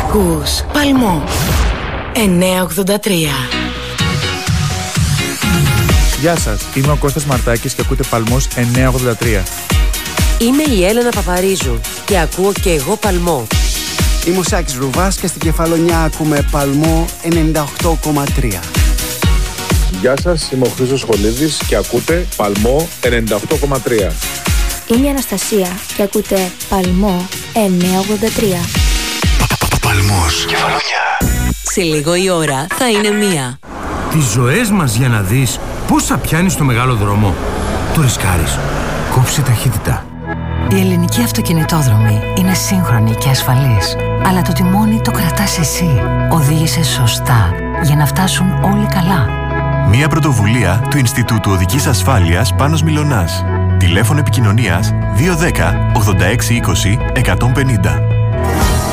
Ακούς Παλμό 983. Γεια σας, είμαι ο Κώστας Μαρτάκης και ακούτε Παλμός 983. Είμαι η Έλενα Παπαρίζου και ακούω και εγώ Παλμό. Είμαι ο Σάκης Ρουβάς και στην Κεφαλονιά ακούμε Παλμό 98,3. Γεια σας, είμαι ο Χρήστος Χολίδης και ακούτε Παλμό 98,3. Είμαι η Αναστασία και ακούτε Παλμό 983. Παλμός, Κεφαλονιά. Σε λίγο η ώρα θα είναι 1. Τις ζωές μας για να δεις πώς θα πιάνεις το μεγάλο δρόμο. Το ρισκάρεις. Κόψε ταχύτητα. Η ελληνική αυτοκινητόδρομη είναι σύγχρονη και ασφαλής. Αλλά το τιμόνι το κρατάς εσύ. Οδήγησε σωστά για να φτάσουν όλοι καλά. Μια πρωτοβουλία του Ινστιτούτου Οδικής Ασφάλειας Πάνος Μιλωνάς. Τηλέφωνο επικοινωνίας 210 86 20 150.